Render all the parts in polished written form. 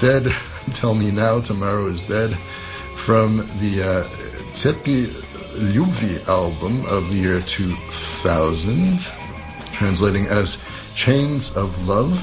Dead, Tell Me Now, Tomorrow is Dead, from the Tsetki Lyubvi album of the year 2000, translating as Chains of Love.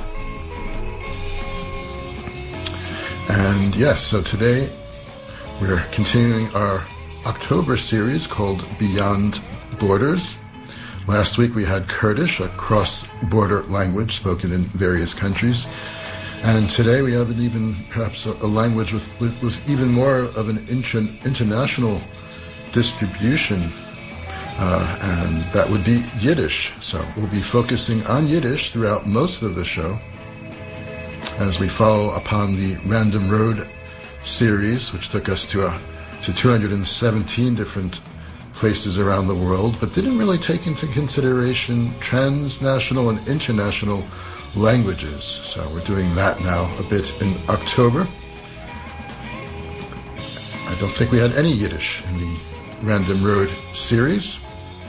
And yes, so today we're continuing our October series called Beyond Borders. Last week we had Kurdish, a cross-border language spoken in various countries. And today we have perhaps a language with even more of an international distribution, and that would be Yiddish. So we'll be focusing on Yiddish throughout most of the show as we follow upon the Random Road series, which took us to 217 different places around the world, but didn't really take into consideration transnational and international languages. So we're doing that now a bit in October. I don't think we had any Yiddish in the Random Road series.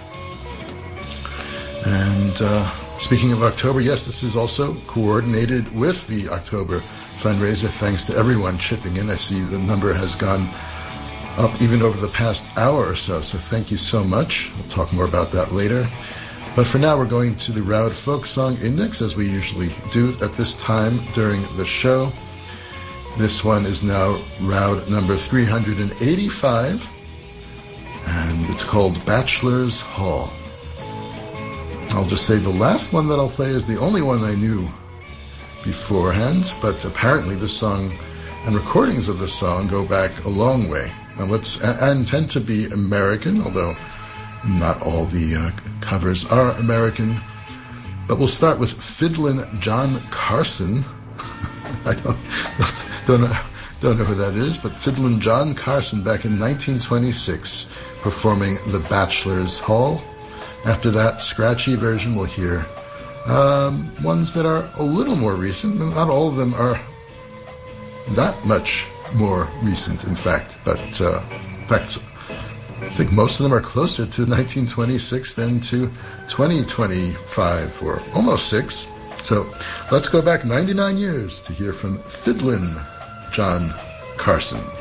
And speaking of October, yes, this is also coordinated with the October fundraiser. Thanks to everyone chipping in. I see the number has gone up even over the past hour or so. So thank you so much. We'll talk more about that later. But for now, we're going to the Raud Folk Song Index, as we usually do at this time during the show. This one is now Raud number 385, and it's called Bachelor's Hall. I'll just say the last one that I'll play is the only one I knew beforehand, but apparently the song and recordings of the song go back a long way. Now and tend to be American, although not all the covers are American. But we'll start with Fiddlin' John Carson. I don't know who that is, but Fiddlin' John Carson back in 1926 performing The Bachelor's Hall. After that scratchy version, we'll hear ones that are a little more recent. Not all of them are that much more recent, in fact. But I think most of them are closer to 1926 than to 2025, or almost 6. So let's go back 99 years to hear from Fiddlin' John Carson.